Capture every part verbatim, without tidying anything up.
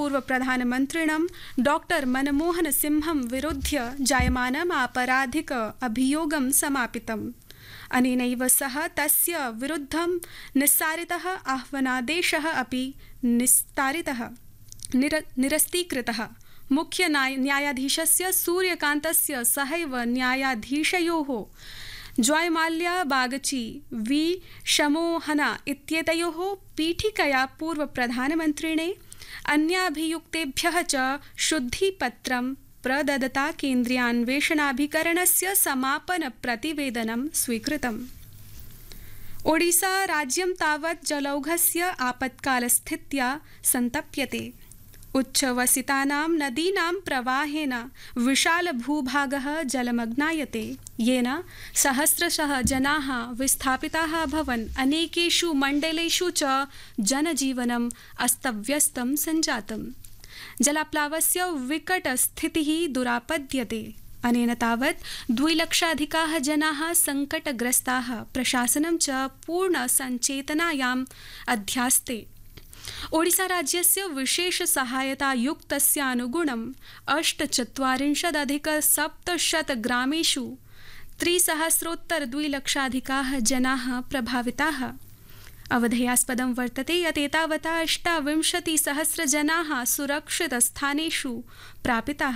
पूर्वप्रधानमन्त्रिणं doctor Manmohan सिंहं विरुध्य जायमानम् आपराधिक अभियोगं समापितम्। अनेनैव सह तस्य विरुद्धं निस्सारितः आह्वानादेशः अपि निस्तारितः निर निरस्तीकृतः। मुख्य न्यायाधीशस्य सूर्यकान्तस्य सहैव न्यायाधीशयोः ज्वायमाल्या बागची वि शमोहना इत्येतयोः पीठिकया पूर्वप्रधानमन्त्रिणे अन्याभियुक्तेभ्यः च शुद्धिपत्रं प्रददता केन्द्रीयान्वेषणाभिकरणस्य समापन प्रतिवेदनं स्वीकृतम्। ओडिशा राज्यं तावत् जलौघस्य आपत्कालस्थित्या सन्तप्यते। उच्चवसितानां नदीनां प्रवाहेन विशालभूभागः जलमग्नायते, येन सहस्रशः जनाः विस्थापिताः अभवन्। अनेकेषु मण्डलेषु च जनजीवनम् अस्तव्यस्तं सञ्जातम्। जलाप्लावस्य विकटस्थितिः दुरापद्यते। अनेन तावत् द्विलक्षाधिकाः जनाः सङ्कटग्रस्ताः। प्रशासनं च पूर्णसञ्चेतनायाम् अध्यास्ते। ओडिशा राज्यस्य विशेष सहायतायुक्तस्यानुगुणम् अष्टचत्वारिंशदधिकसप्तशत ग्रामेषु त्रिसहस्रोत्तर द्विलक्षाधिकाः जनाः प्रभाविताः। अवधेयास्पदं वर्तते यत् एतावता अष्टाविंशतिसहस्रजनाः सुरक्षितस्थानेषु प्रापिताः।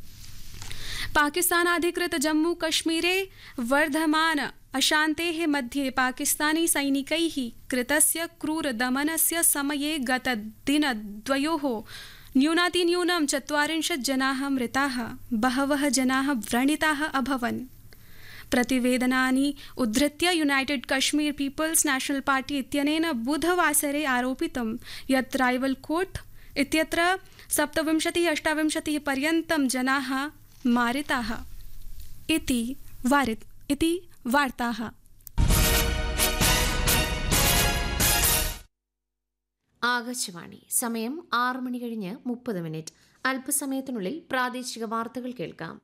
पाकिस्तानाधिकृत जम्मू कश्मीरे वर्धमान अशान्तेः मध्ये पाकिस्तानी सैनिकैः कृतस्य क्रूरदमनस्य समये गतदिनद्वयोः न्यूनातिन्यूनं चत्वारिंशत् जनाः मृताः, बहवः जनाः व्रणिताः अभवन्। प्रतिवेदनानि उद्धृत्य United Kashmir peoples national party इत्यनेन बुधवासरे आरोपितं यत् रावलकोट इत्यत्र सप्तविंशतिः अष्टाविंशतिः पर्यन्तं जनाः मारिताः इति वारित इति वार्ताः। ആകാശവാണി സമയം ആറ് മണി കഴിഞ്ഞ് മുപ്പത് മിനിറ്റ്. അല്പസമയത്തിനുള്ളിൽ പ്രാദേശിക വാർത്തകൾ കേൾക്കാം.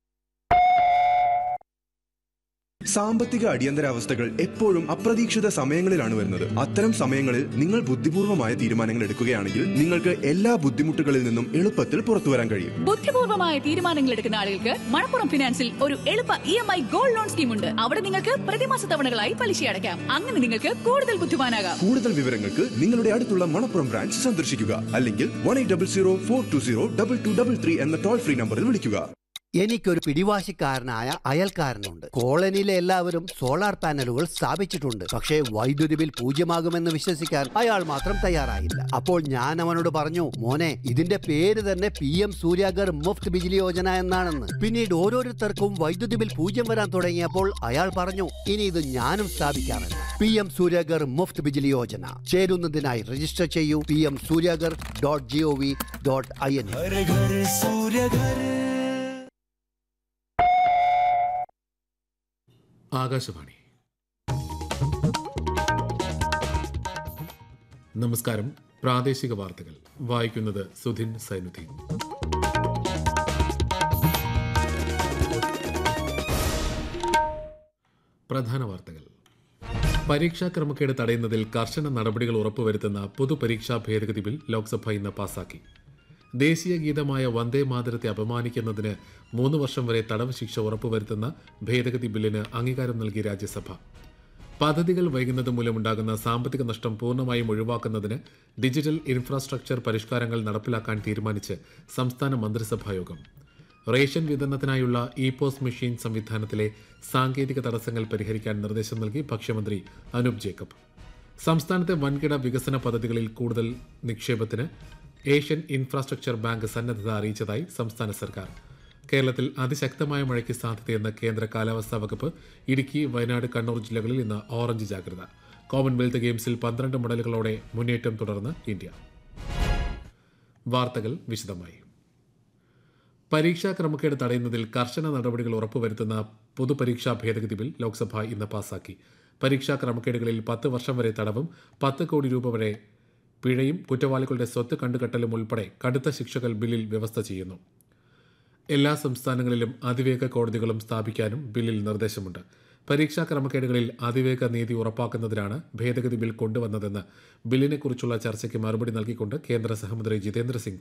സാമ്പത്തിക അടിയന്തരാവസ്ഥകൾ എപ്പോഴും അപ്രതീക്ഷിത സമയങ്ങളിലാണ് വരുന്നത്. അത്തരം സമയങ്ങളിൽ നിങ്ങൾ ബുദ്ധിപൂർവമായ തീരുമാനങ്ങൾ എടുക്കുകയാണെങ്കിൽ നിങ്ങൾക്ക് എല്ലാ ബുദ്ധിമുട്ടുകളിൽ നിന്നും എളുപ്പത്തിൽ പുറത്തു വരാൻ കഴിയും. ബുദ്ധിപൂർവമായ തീരുമാനങ്ങൾ എടുക്കുന്ന ആളുകൾക്ക് മണപ്പുറം ഫിനാൻസിൽ ഒരു എളുപ്പ E M I gold loan scheme ഉണ്ട്. അവിടെ നിങ്ങൾക്ക് പ്രതിമാസ തവണകളായി പലിശ അടയ്ക്കാം. അങ്ങനെ നിങ്ങൾക്ക് കൂടുതൽ ബുദ്ധിമാനാകാം. കൂടുതൽ വിവരങ്ങൾക്ക് നിങ്ങളുടെ അടുത്തുള്ള മണപ്പുറം ബ്രാഞ്ച് സന്ദർശിക്കുക, അല്ലെങ്കിൽ one eight double zero four to zero double two double three എന്ന ടോൾ ഫ്രീ നമ്പറിൽ വിളിക്കുക. എനിക്കൊരു പിടിവാശിക്കാരനായ അയൽക്കാരനുണ്ട്. കോളനിയിലെ എല്ലാവരും സോളാർ പാനലുകൾ സ്ഥാപിച്ചിട്ടുണ്ട്. പക്ഷേ വൈദ്യുതി ബിൽ പൂജ്യമാകുമെന്ന് വിശ്വസിക്കാൻ അയാൾ മാത്രം തയ്യാറായില്ല. അപ്പോൾ ഞാൻ അവനോട് പറഞ്ഞു, മോനെ, ഇതിന്റെ പേര് തന്നെ പി എം സൂര്യാഗർ മുഫ്ത് ബിജിലി യോജന എന്നാണെന്ന്. പിന്നീട് ഓരോരുത്തർക്കും വൈദ്യുതി ബിൽ പൂജ്യം വരാൻ തുടങ്ങിയപ്പോൾ അയാൾ പറഞ്ഞു, ഇനി ഇത് ഞാനും സ്ഥാപിക്കാമെന്ന്. P M Suryaghar Muft Bijli Yojana ചേരുന്നതിനായി register ചെയ്യൂ. P M Suryaghar dot G O V dot I N. Akashvani. നമസ്കാരം. പ്രാദേശിക വാർത്തകൾ വായിക്കുന്നത് സുധിൻ സൈനുദ്ദീൻ. പ്രധാന വാർത്തകൾ. പരീക്ഷാ ക്രമക്കേട് തടയുന്നതിൽ കർശന നടപടികൾ ഉറപ്പുവരുത്തുന്ന പൊതുപരീക്ഷാ ഭേദഗതി ബിൽ ലോക്സഭ ഇന്ന് പാസാക്കി. ദേശീയ ഗീതമായ വന്ദേ മാതരത്തെ അപമാനിക്കുന്നതിന് മൂന്ന് വർഷം വരെ തടവ് ശിക്ഷ ഉറപ്പുവരുത്തുന്ന ഭേദഗതി ബില്ലിന് അംഗീകാരം നൽകി രാജ്യസഭ. പദ്ധതികൾ വൈകുന്നത് മൂലമുണ്ടാകുന്ന സാമ്പത്തിക നഷ്ടം പൂർണ്ണമായും ഒഴിവാക്കുന്നതിന് ഡിജിറ്റൽ ഇൻഫ്രാസ്ട്രക്ചർ പരിഷ്കാരങ്ങൾ നടപ്പിലാക്കാൻ തീരുമാനിച്ച് സംസ്ഥാന മന്ത്രിസഭായോഗം. റേഷൻ വിതരണത്തിനായുള്ള ഇ പോസ് മെഷീൻ സംവിധാനത്തിലെ സാങ്കേതിക തടസ്സങ്ങൾ പരിഹരിക്കാൻ നിർദ്ദേശം നൽകി ഭക്ഷ്യമന്ത്രി അനൂപ് ജേക്കബ്. സംസ്ഥാനത്തെ വൻകിട വികസന പദ്ധതികളിൽ കൂടുതൽ നിക്ഷേപത്തിന് ഏഷ്യൻ ഇൻഫ്രാസ്ട്രക്ചർ ബാങ്ക് സന്നദ്ധത അറിയിച്ചതായി സംസ്ഥാന സർക്കാർ. കേരളത്തിൽ അതിശക്തമായ മഴയ്ക്ക് സാധ്യതയെന്ന് കേന്ദ്ര കാലാവസ്ഥാ വകുപ്പ്. ഇടുക്കി, വയനാട്, കണ്ണൂർ ജില്ലകളിൽ ഇന്ന് ഓറഞ്ച് ജാഗ്രത. കോമൺവെൽത്ത് ഗെയിംസിൽ പന്ത്രണ്ട് മെഡലുകളോടെ മുന്നേറ്റം തുടർന്ന് ഇന്ത്യ. വാർത്തകൾ വിശദമായി. പരീക്ഷാ ക്രമക്കേട് തടയുന്നതിൽ കർശന നടപടികൾ ഉറപ്പുവരുത്തുന്ന പൊതുപരീക്ഷാ ഭേദഗതി ബിൽ ലോക്സഭ ഇന്ന് പാസാക്കി. പരീക്ഷാ ക്രമക്കേടുകളിൽ പത്ത് വർഷം വരെ തടവും പത്ത് കോടി രൂപ വരെ പിഴയും കുറ്റവാളികളുടെ സ്വത്ത് കണ്ടുകെട്ടലും ഉൾപ്പെടെ കടുത്ത ശിക്ഷകൾ ബില്ലിൽ വ്യവസ്ഥ ചെയ്യുന്നു. എല്ലാ സംസ്ഥാനങ്ങളിലും അതിവേഗ കോടതികളും സ്ഥാപിക്കാനും ബില്ലിൽ നിർദ്ദേശമുണ്ട്. പരീക്ഷാ ക്രമക്കേടുകളിൽ അതിവേഗ നീതി ഉറപ്പാക്കുന്നതിനാണ് ഭേദഗതി ബിൽ കൊണ്ടുവന്നതെന്ന് ബില്ലിനെക്കുറിച്ചുള്ള ചർച്ചയ്ക്ക് മറുപടി നൽകിക്കൊണ്ട് കേന്ദ്ര സഹമന്ത്രി ജിതേന്ദ്ര സിംഗ്